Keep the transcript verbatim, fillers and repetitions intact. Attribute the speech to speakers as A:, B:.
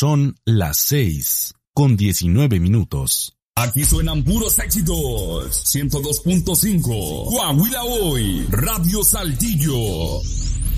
A: Son las seis con diecinueve minutos.
B: Aquí suenan puros éxitos. ciento dos punto cinco. Coahuila Hoy. Radio Saltillo.